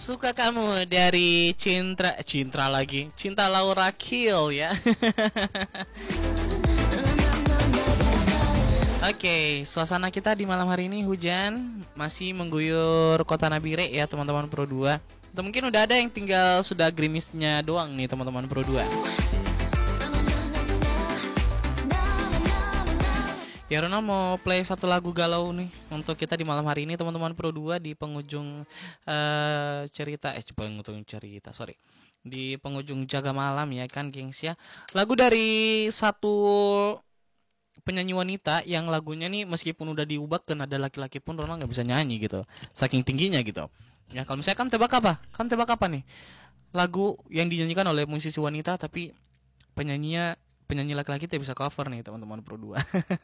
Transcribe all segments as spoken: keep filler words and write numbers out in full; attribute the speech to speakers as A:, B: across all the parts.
A: Suka Kamu dari Cinta Cinta lagi Cinta Laura Kill ya. Oke, suasana kita di malam hari ini hujan, masih mengguyur kota Nabire ya teman-teman Pro dua. Atau mungkin udah ada yang tinggal sudah gerimisnya doang nih teman-teman Pro dua. Ya Ronald mau play satu lagu galau nih untuk kita di malam hari ini teman-teman Pro dua di penghujung uh, cerita eh penghujung cerita sorry di penghujung jaga malam ya kan gengs ya. Lagu dari satu penyanyi wanita yang lagunya nih meskipun udah diubah ke nada laki-laki pun Ronald nggak bisa nyanyi gitu saking tingginya gitu. Ya kalau misalnya kan tebak apa? Kan tebak apa nih? Lagu yang dinyanyikan oleh musisi wanita tapi penyanyinya penyanyi laki-laki tidak bisa cover nih teman-teman Pro dua.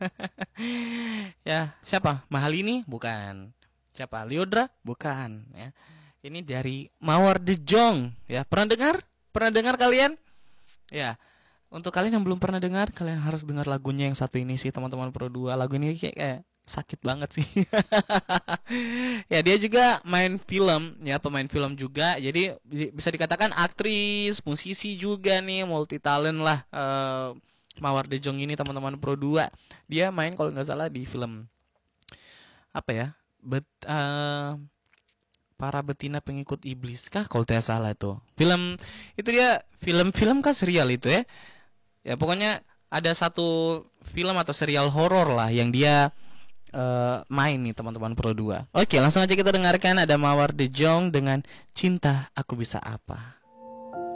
A: Ya, siapa? Mahal ini? Bukan. Siapa? Liodra? Bukan, ya. Ini dari Mawar De Jong, ya. Pernah dengar? Pernah dengar kalian? Ya. Untuk kalian yang belum pernah dengar, kalian harus dengar lagunya yang satu ini sih teman-teman Pro dua. Lagu ini kayak, kayak sakit banget sih. Ya dia juga main film ya, pemain film juga. Jadi bisa dikatakan aktris, musisi juga nih, multi talent lah. uh, Mawar De Jong ini teman-teman Pro dua. Dia main kalau nggak salah di film apa ya? Bet, uh, Para Betina Pengikut Iblis kah kalau tidak salah itu. Film itu dia film-film kah serial itu ya. Ya pokoknya ada satu film atau serial horor lah yang dia Uh, main nih teman-teman Pro dua. Oke, langsung aja kita dengarkan ada Mawar De Jong dengan Cinta Aku Bisa Apa.